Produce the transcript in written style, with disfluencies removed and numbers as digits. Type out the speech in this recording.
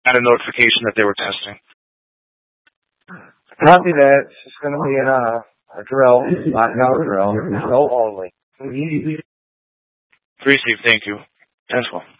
got a notification that they were testing. Copy that. It's just going to be a drill, not no drill. Drill only. Receive, thank you. 10-12.